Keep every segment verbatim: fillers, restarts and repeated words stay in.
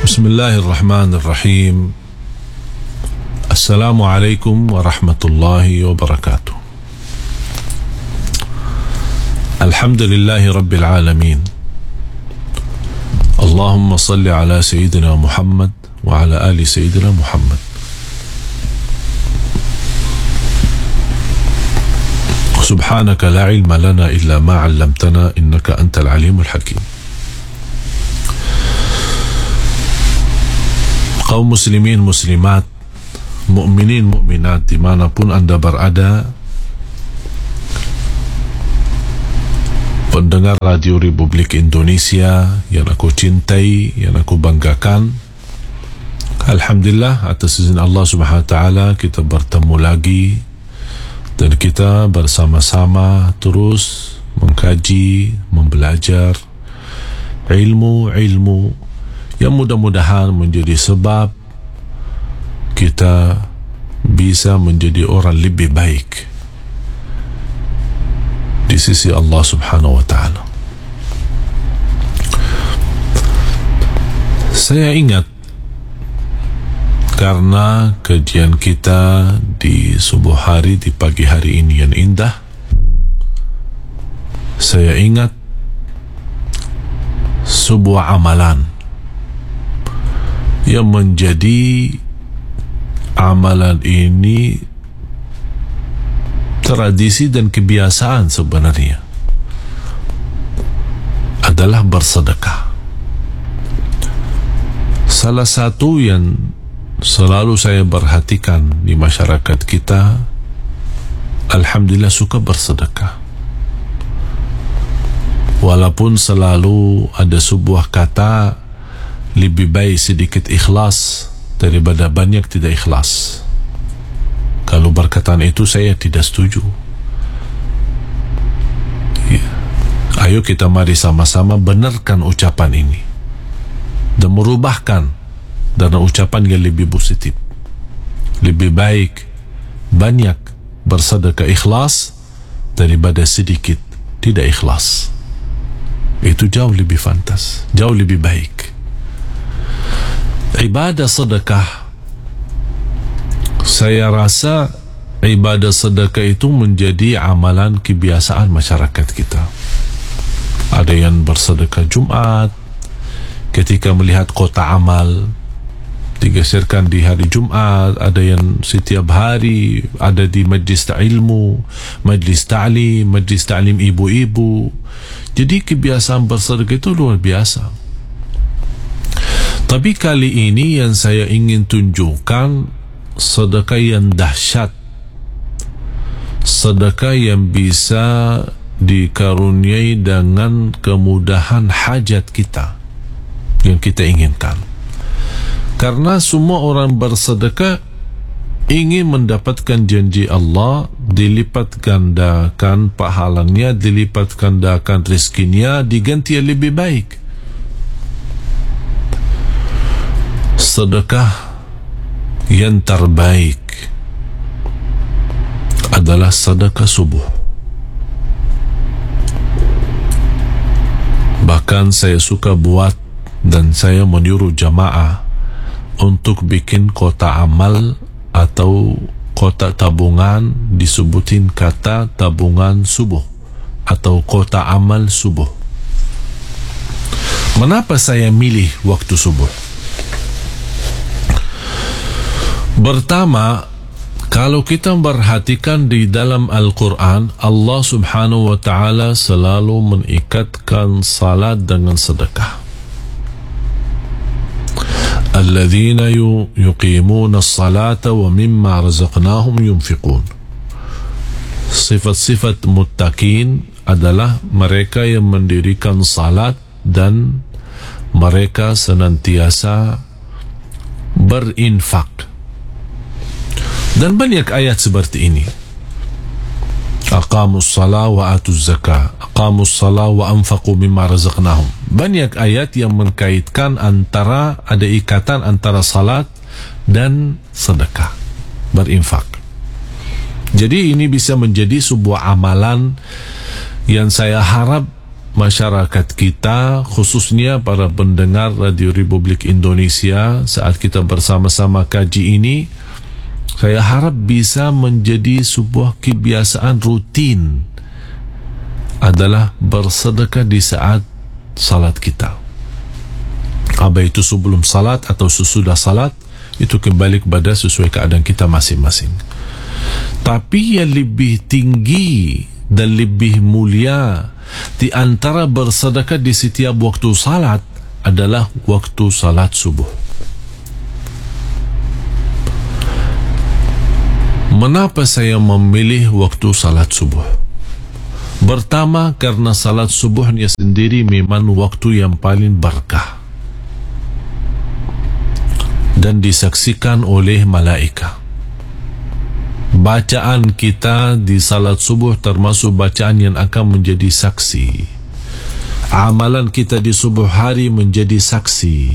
Bismillahirrahmanirrahim. Assalamualaikum warahmatullahi wabarakatuh. Alhamdulillahi rabbil alamin. Allahumma salli ala sayyidina Muhammad wa ala ali sayyidina Muhammad. Subhanaka la ilma lana illa ma 'allamtana innaka antal alimul hakim. Kaum muslimin muslimat, mukminin mukminat dimanapun Anda berada, pendengar Radio Republik Indonesia yang aku cintai, yang aku banggakan, alhamdulillah atas izin Allah Subhanahu wa taala kita bertemu lagi dan kita bersama-sama terus mengkaji, membelajar ilmu-ilmu yang mudah-mudahan menjadi sebab kita bisa menjadi orang lebih baik di sisi Allah Subhanahu wa taala. Saya ingat karena kajian kita di subuh hari, di pagi hari ini yang indah, saya ingat sebuah amalan yang menjadi amalan ini tradisi dan kebiasaan sebenarnya, adalah bersedekah. Salah satu yang selalu saya perhatikan di masyarakat kita, alhamdulillah suka bersedekah. Walaupun selalu ada sebuah kata, lebih baik sedikit ikhlas daripada banyak tidak ikhlas. Kalau perkataan itu saya tidak setuju. Ya. Ayo kita mari sama-sama benarkan ucapan ini dan merubahkan dan ucapan yang lebih positif. Lebih baik banyak bersedekah ikhlas daripada sedikit tidak ikhlas. Itu jauh lebih fantas, jauh lebih baik. Ibadah sedekah, saya rasa ibadah sedekah itu menjadi amalan kebiasaan masyarakat kita. Ada yang bersedekah Jumat ketika melihat kota amal digeserkan di hari Jumat, ada yang setiap hari ada di majlis ilmu, majlis ta'lim, majlis ta'lim ibu-ibu. Jadi kebiasaan bersedekah itu luar biasa. Tapi kali ini yang saya ingin tunjukkan sedekah yang dahsyat, sedekah yang bisa dikaruniai dengan kemudahan hajat kita yang kita inginkan. Karena semua orang bersedekah ingin mendapatkan janji Allah, dilipat gandakan pahalanya, dilipat gandakan rezekinya, diganti yang lebih baik. Sedekah yang terbaik adalah sedekah subuh. Bahkan saya suka buat dan saya menyuruh jamaah untuk bikin kotak amal atau kotak tabungan, disebutin kata tabungan subuh atau kotak amal subuh. Mengapa saya milih waktu subuh? Pertama, kalau kita perhatikan di dalam Al-Quran, Allah Subhanahu wa ta'ala selalu mengikatkan salat dengan sedekah. Alladzina yuqimuna as-salata wa mimma razaqnahum yunfiqun. Sifat-sifat muttaqin adalah mereka yang mendirikan salat dan mereka senantiasa berinfak. Dan banyak ayat seperti ini. Aqamus salah wa atuz zakah, aqamus salah wa anfaqu mimma razaqnahum. Banyak ayat yang mengkaitkan antara, ada ikatan antara salat dan sedekah, berinfak. Jadi ini bisa menjadi sebuah amalan yang saya harap masyarakat kita, khususnya para pendengar Radio Republik Indonesia, saat kita bersama-sama kaji ini, saya harap bisa menjadi sebuah kebiasaan rutin adalah bersedekah di saat salat kita. Apa itu sebelum salat atau sesudah salat, itu kembali kepada sesuai keadaan kita masing-masing. Tapi yang lebih tinggi dan lebih mulia di antara bersedekah di setiap waktu salat adalah waktu salat subuh. Mengapa saya memilih waktu salat subuh? Pertama, karena salat subuhnya sendiri memang waktu yang paling berkah dan disaksikan oleh malaikat. Bacaan kita di salat subuh termasuk bacaan yang akan menjadi saksi. Amalan kita di subuh hari menjadi saksi.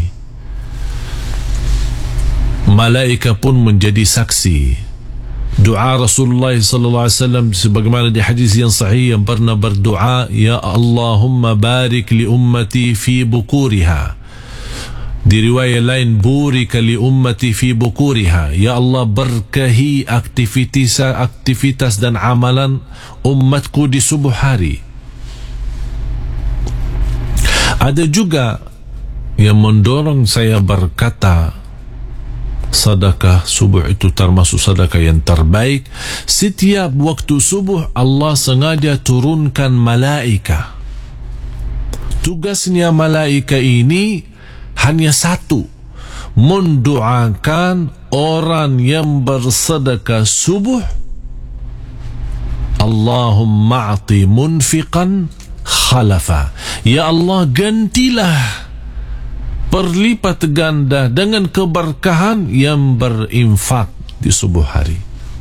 Malaikat pun menjadi saksi. Doa Rasulullah sallallahu alaihi wasallam sebagaimana di hadis yang sahih yang pernah berdoa, ya Allahumma barik li ummati fi bukuriha. Di riwayat lain, burika li ummati fi bukuriha, ya Allah berkahi aktivitas aktivitas dan amalan umatku di subuh hari. Ada juga yang mendorong saya berkata sedekah subuh itu termasuk sedekah yang terbaik. Setiap waktu subuh Allah sengaja turunkan malaikat. Tugasnya malaikat ini hanya satu, mendoakan orang yang bersedekah subuh, Allahumma a'ti munfiqan khalafa, ya Allah gantilah berlipat ganda dengan keberkahan yang berinfak di subuh hari.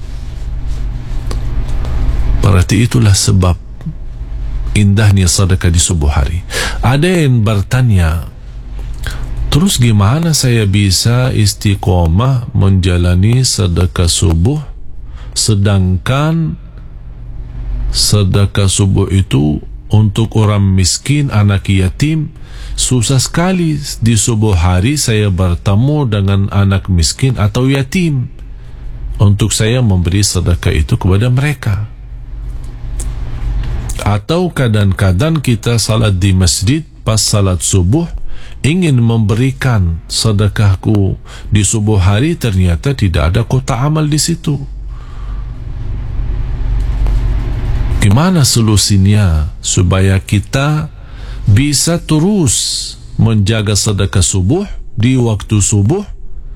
Berarti itulah sebab indahnya sedekah di subuh hari. Ada yang bertanya, terus gimana saya bisa istiqomah menjalani sedekah subuh sedangkan sedekah subuh itu untuk orang miskin, anak yatim? Susah sekali di subuh hari saya bertemu dengan anak miskin atau yatim untuk saya memberi sedekah itu kepada mereka. Atau kadang-kadang kita salat di masjid, pas salat subuh ingin memberikan sedekahku di subuh hari, ternyata tidak ada kotak amal di situ. Gimana solusinya supaya kita bisa terus menjaga sedekah subuh di waktu subuh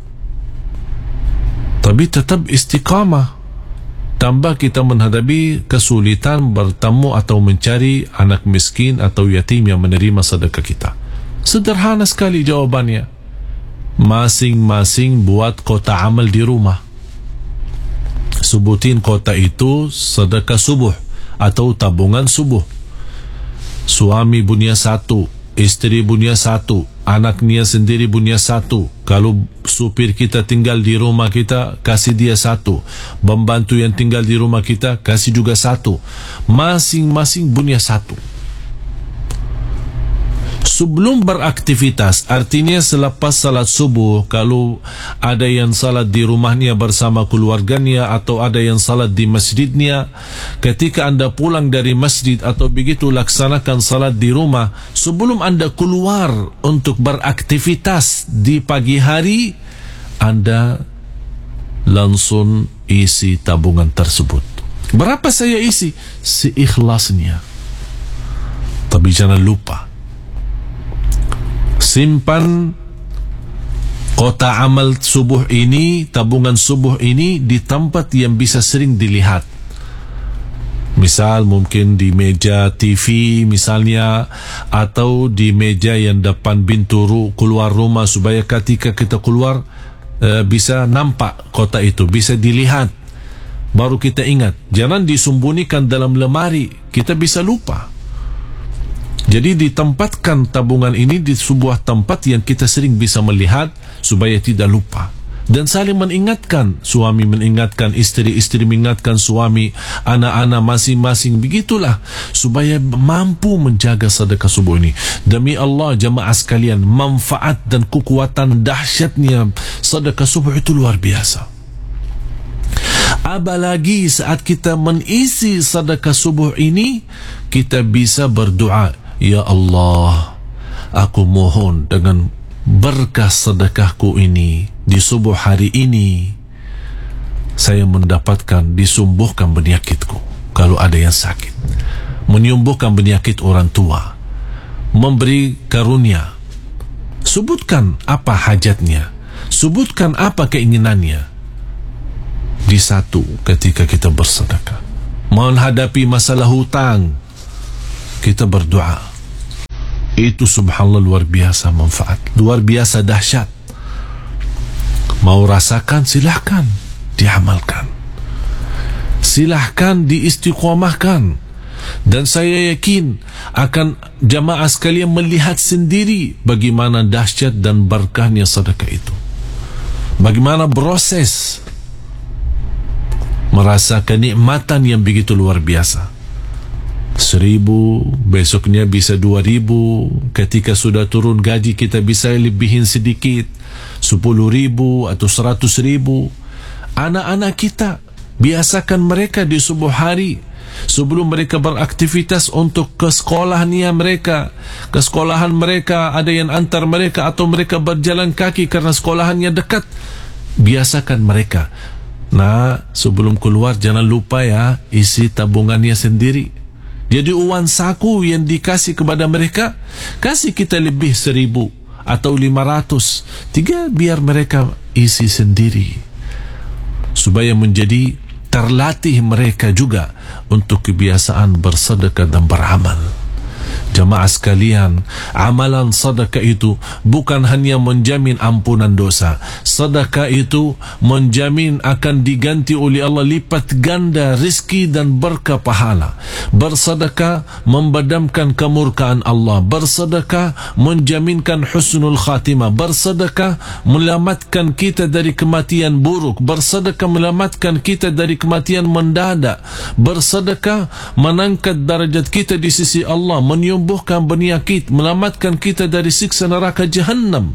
tapi tetap istiqamah tanpa kita menghadapi kesulitan bertemu atau mencari anak miskin atau yatim yang menerima sedekah kita? Sederhana sekali jawabannya. Masing-masing buat kotak amal di rumah. Sebutin kotak itu sedekah subuh atau tabungan subuh. Suami punya satu, istri punya satu, anaknya sendiri punya satu. Kalau supir kita tinggal di rumah kita, kasih dia satu. Pembantu yang tinggal di rumah kita, kasih juga satu. Masing-masing punya satu. Sebelum beraktivitas, artinya selepas salat subuh, kalau ada yang salat di rumahnya bersama keluarganya atau ada yang salat di masjidnya, ketika anda pulang dari masjid atau begitu laksanakan salat di rumah, sebelum anda keluar untuk beraktivitas di pagi hari, anda langsung isi tabungan tersebut. Berapa saya isi? Seikhlasnya. Tapi jangan lupa, simpan kotak amal subuh ini, tabungan subuh ini di tempat yang bisa sering dilihat. Misal mungkin di meja T V misalnya, atau di meja yang depan pintu keluar rumah supaya ketika kita keluar uh, bisa nampak kotak itu, bisa dilihat. Baru kita ingat. Jangan disembunyikan dalam lemari, kita bisa lupa. Jadi ditempatkan tabungan ini di sebuah tempat yang kita sering bisa melihat supaya tidak lupa. dan saling mengingatkan, suami mengingatkan istri, istri mengingatkan suami, anak-anak masing-masing, begitulah supaya mampu menjaga sedekah subuh ini. Demi Allah jemaah sekalian, manfaat dan kekuatan dahsyatnya sedekah subuh itu luar biasa. Apalagi saat kita mengisi sedekah subuh ini, kita bisa berdoa, ya Allah, aku mohon dengan berkah sedekahku ini di subuh hari ini, saya mendapatkan disumbuhkan penyakitku kalau ada yang sakit, menyembuhkan penyakit orang tua, memberi karunia. Sebutkan apa hajatnya, sebutkan apa keinginannya. Di satu ketika kita bersedekah, menghadapi masalah hutang, kita berdoa. Itu subhanallah luar biasa manfaat, luar biasa dahsyat. Mau rasakan, silahkan diamalkan, silahkan diistiqomahkan. Dan saya yakin akan jamaah sekalian melihat sendiri bagaimana dahsyat dan berkahnya sedekah itu, bagaimana proses merasakan nikmatan yang begitu luar biasa. Seribu, besoknya bisa dua ribu. Ketika sudah turun gaji, kita bisa lebihin sedikit, sepuluh ribu atau seratus ribu. Anak-anak kita, biasakan mereka di subuh hari sebelum mereka beraktivitas untuk ke sekolahnya mereka, ke sekolahan mereka, ada yang antar mereka atau mereka berjalan kaki karena sekolahannya dekat. Biasakan mereka. Nah, sebelum keluar jangan lupa ya, isi tabungannya sendiri. Jadi uang saku yang dikasih kepada mereka, kasih kita lebih seribu atau lima ratus, tiga biar mereka isi sendiri, supaya menjadi terlatih mereka juga untuk kebiasaan bersedekah dan beramal. Jamaah sekalian, amalan sedekah itu bukan hanya menjamin ampunan dosa. Sedekah itu menjamin akan diganti oleh Allah lipat ganda rizki dan berkah pahala. Bersedekah membadamkan kemurkaan Allah. Bersedekah menjaminkan husnul khatimah. Bersedekah menyelamatkan kita dari kematian buruk. Bersedekah menyelamatkan kita dari kematian mendadak. Bersedekah mengangkat darajat kita di sisi Allah, menyembuhkan penyakit, menyelamatkan kita dari siksa neraka Jahannam.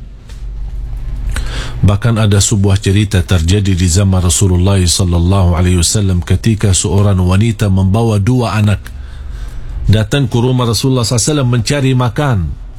Bahkan ada sebuah cerita terjadi di zaman Rasulullah sallallahu alaihi wasallam ketika seorang wanita membawa dua anak datang ke rumah Rasulullah sallallahu alaihi wasallam mencari makan.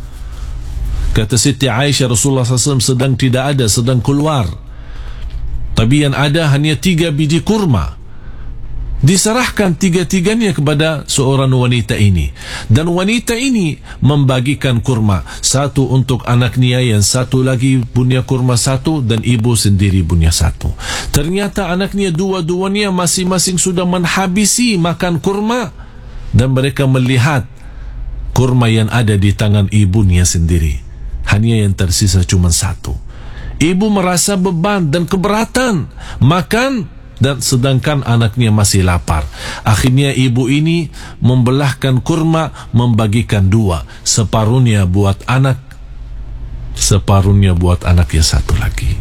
Kata Siti Aisyah, Rasulullah sallallahu alaihi wasallam sedang tidak ada, sedang keluar, tapi yang ada hanya tiga biji kurma. Diserahkan tiga-tiganya kepada seorang wanita ini, dan wanita ini membagikan kurma, satu untuk anaknya, yang satu lagi punya kurma satu, dan ibu sendiri punya satu. Ternyata anaknya dua-duanya masing-masing sudah menghabisi makan kurma, dan mereka melihat kurma yang ada di tangan ibunya sendiri, hanya yang tersisa cuma satu. Ibu merasa beban dan keberatan makan, dan sedangkan anaknya masih lapar. Akhirnya ibu ini membelahkan kurma, membagikan dua, separuhnya buat anak, separuhnya buat anak yang satu lagi.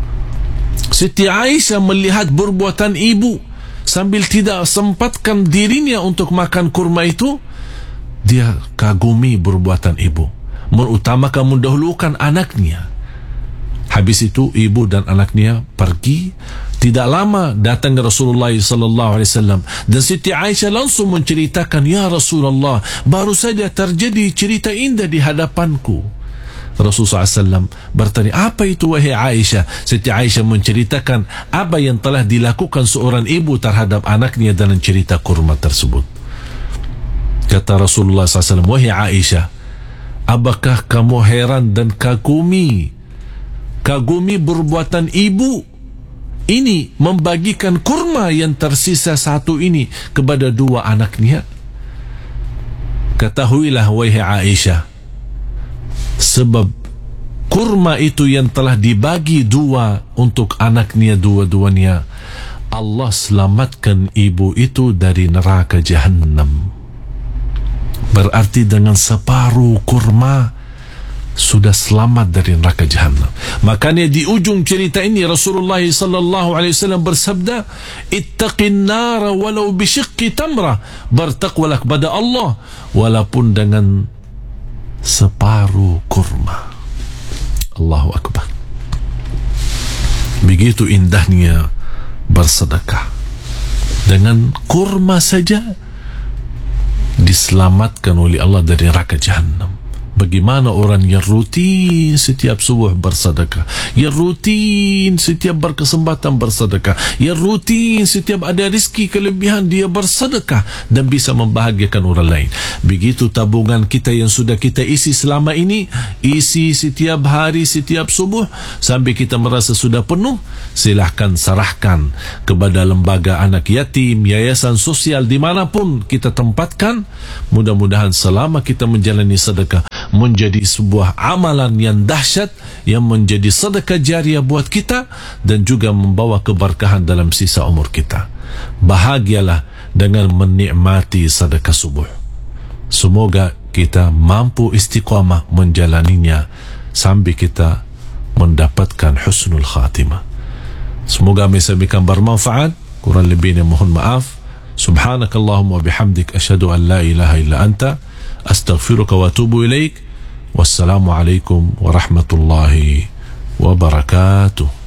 Siti Aisyah melihat perbuatan ibu, sambil tidak sempatkan dirinya untuk makan kurma itu, dia kagumi perbuatan ibu, mengutamakan, mendahulukan anaknya. Habis itu ibu dan anaknya pergi. Tidak lama datang Rasulullah sallallahu alaihi wasallam, dan Siti Aisyah langsung menceritakan, ya Rasulullah, baru saja terjadi cerita indah di hadapanku. Rasulullah sallallahu alaihi wasallam bertanya, apa itu wahai Aisyah? Siti Aisyah menceritakan apa yang telah dilakukan seorang ibu terhadap anaknya dalam cerita kurma tersebut. Kata Rasulullah sallallahu alaihi wasallam, wahai Aisyah, apakah kamu heran dan kagumi kagumi perbuatan ibu ini membagikan kurma yang tersisa satu ini kepada dua anaknya? Ketahuilah wahai Aisyah, sebab kurma itu yang telah dibagi dua untuk anaknya dua-duanya, Allah selamatkan ibu itu dari neraka Jahannam. Berarti dengan separuh kurma sudah selamat dari neraka Jahannam. Makanya di ujung cerita ini Rasulullah sallallahu alaihi wasallam bersabda, ittaqin nara walau bisyiqqi tamrah, bertakwalah kepada Allah walaupun dengan separuh kurma. Allahu akbar. Begitu indahnya bersedekah. Dengan kurma saja diselamatkan oleh Allah dari neraka Jahannam. Bagaimana orang yang rutin setiap subuh bersedekah, yang rutin setiap berkesempatan bersedekah, yang rutin setiap ada rezeki kelebihan dia bersedekah dan bisa membahagiakan orang lain. Begitu tabungan kita yang sudah kita isi selama ini, isi setiap hari, setiap subuh sampai kita merasa sudah penuh, silahkan serahkan kepada lembaga anak yatim, yayasan sosial dimanapun kita tempatkan. Mudah-mudahan selama kita menjalani sedekah menjadi sebuah amalan yang dahsyat, yang menjadi sedekah jariah buat kita dan juga membawa keberkahan dalam sisa umur kita. Bahagialah dengan menikmati sedekah subuh. Semoga kita mampu istiqamah menjalaninya sampai kita mendapatkan husnul khatimah. Semoga misalkan bermanfaat. Kurang lebihnya mohon maaf. Subhanakallahumma bihamdik, asyhadu an la ilaha illa anta, astaghfiruka wa atubu ilaik. Wassalamu alaikum warahmatullahi wabarakatuh.